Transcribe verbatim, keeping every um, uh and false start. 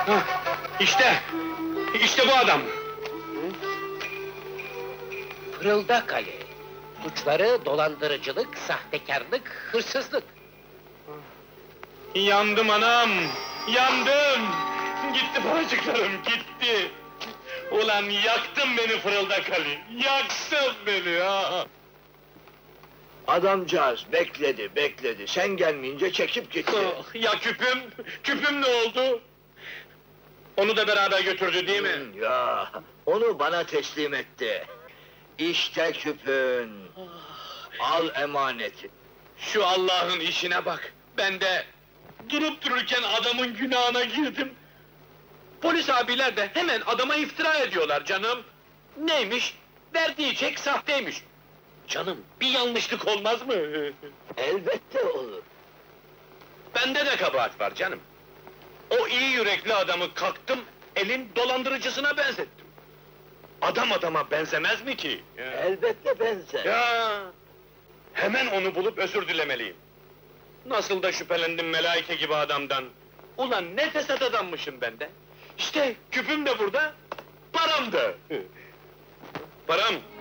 İşte, işte bu adam! Fırıldak Ali. Suçları dolandırıcılık, sahtekarlık, hırsızlık. Yandım anam! Yandım! Gitti paracıklarım, gitti! Ulan yaktın beni Fırıldak Ali! Yaktın beni ha! Adamcağız bekledi, bekledi. Sen gelmeyince çekip gitti. Ah, ya küpüm? Küpüm ne oldu? Onu da beraber götürdü değil mi? Hmm, Ya, onu bana teslim etti. İşte küpün. Al emaneti. Şu Allah'ın işine bak! Ben de durup dururken adamın günahına girdim. Polis abiler de hemen adama iftira ediyorlar canım. Neymiş? Verdiği çek sahteymiş. Canım, bir yanlışlık olmaz mı? Elbette olur. Bende de kabahat var canım. O iyi yürekli adamı kalktım, elin dolandırıcısına benzettim. Adam adama benzemez mi ki? Ya, Elbette benzer. ya. Hemen onu bulup özür dilemeliyim. Nasıl da şüphelendim melaike gibi adamdan. Ulan ne fesat adammışım ben de. İşte küpüm de burada, param da. Param,